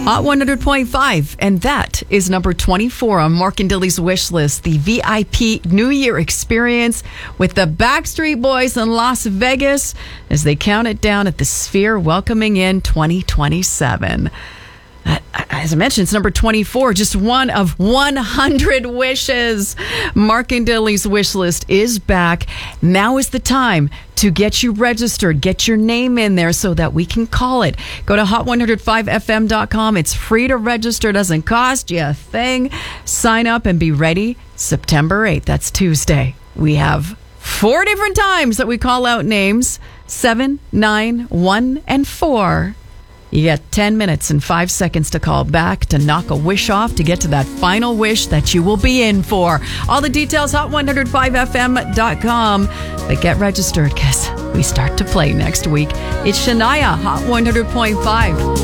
Hot 100.5, and that is number 24 on Mark and Dilly's wish list, the VIP New Year experience with the Backstreet Boys in Las Vegas as they count it down at the Sphere, welcoming in 2027. As I mentioned, it's number 24, just one of 100 wishes. Mark and Dilly's wish list is back. Now is the time to get you registered, get your name in there so that we can call it. Go to hot105fm.com. It's free to register, doesn't cost you a thing. Sign up and be ready September 8th. That's Tuesday. We have 4 different times that we call out names: 7, 9, 1, and 4. You get 10 minutes and 5 seconds to call back to knock a wish off to get to that final wish that you will be in for. All the details, hot105fm.com. But get registered because we start to play next week. It's Shania, Hot 100.5.